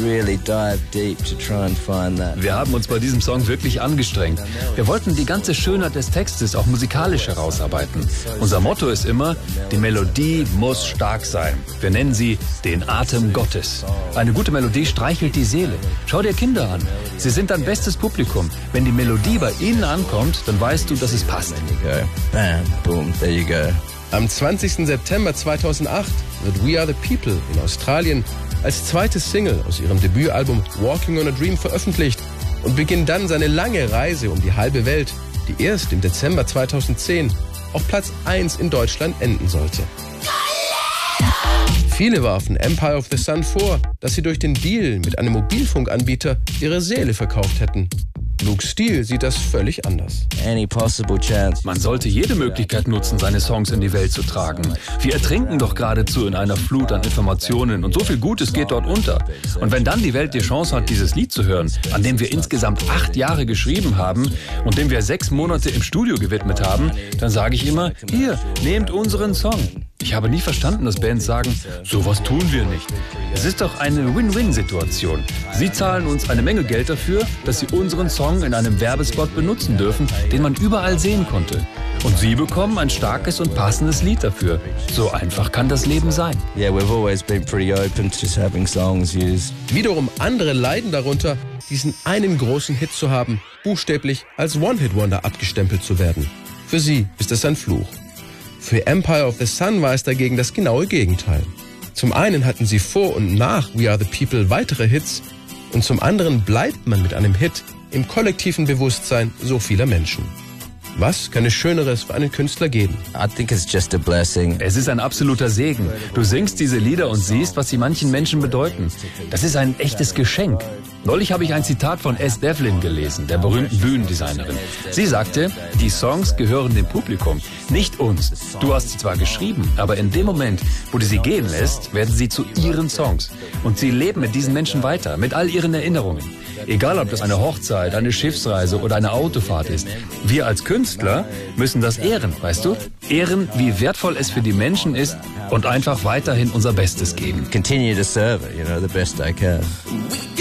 Wir haben uns bei diesem Song wirklich angestrengt. Wir wollten die ganze Schönheit des Textes auch musikalisch herausarbeiten. Unser Motto ist immer, die Melodie muss stark sein. Wir nennen sie den Atem Gottes. Eine gute Melodie streichelt die Seele. Schau dir Kinder an. Sie sind dein bestes Publikum. Wenn die Melodie bei ihnen ankommt, dann weißt du, dass es passt. Bam, boom, there you go. Am 20. September 2008 wird We Are The People in Australien als zweite Single aus ihrem Debütalbum Walking on a Dream veröffentlicht und beginnt dann seine lange Reise um die halbe Welt, die erst im Dezember 2010 auf Platz 1 in Deutschland enden sollte. Viele warfen Empire of the Sun vor, dass sie durch den Deal mit einem Mobilfunkanbieter ihre Seele verkauft hätten. Luke Steele sieht das völlig anders. Man sollte jede Möglichkeit nutzen, seine Songs in die Welt zu tragen. Wir ertrinken doch geradezu in einer Flut an Informationen und so viel Gutes geht dort unter. Und wenn dann die Welt die Chance hat, dieses Lied zu hören, an dem wir insgesamt 8 Jahre geschrieben haben und dem wir 6 Monate im Studio gewidmet haben, dann sage ich immer, hier, nehmt unseren Song. Ich habe nie verstanden, dass Bands sagen, sowas tun wir nicht. Es ist doch eine Win-Win-Situation. Sie zahlen uns eine Menge Geld dafür, dass sie unseren Song in einem Werbespot benutzen dürfen, den man überall sehen konnte. Und sie bekommen ein starkes und passendes Lied dafür. So einfach kann das Leben sein. Wiederum andere leiden darunter, diesen einen großen Hit zu haben, buchstäblich als One-Hit-Wonder abgestempelt zu werden. Für sie ist es ein Fluch. Für Empire of the Sun war es dagegen das genaue Gegenteil. Zum einen hatten sie vor und nach We Are The People weitere Hits und zum anderen bleibt man mit einem Hit im kollektiven Bewusstsein so vieler Menschen. Was kann es Schöneres für einen Künstler geben? Es ist ein absoluter Segen. Du singst diese Lieder und siehst, was sie manchen Menschen bedeuten. Das ist ein echtes Geschenk. Neulich habe ich ein Zitat von S. Devlin gelesen, der berühmten Bühnendesignerin. Sie sagte, die Songs gehören dem Publikum, nicht uns. Du hast sie zwar geschrieben, aber in dem Moment, wo du sie gehen lässt, werden sie zu ihren Songs. Und sie leben mit diesen Menschen weiter, mit all ihren Erinnerungen. Egal, ob das eine Hochzeit, eine Schiffsreise oder eine Autofahrt ist. Wir als Künstler müssen das ehren, weißt du? Ehren, wie wertvoll es für die Menschen ist und einfach weiterhin unser Bestes geben. Continue to serve it, the best I can.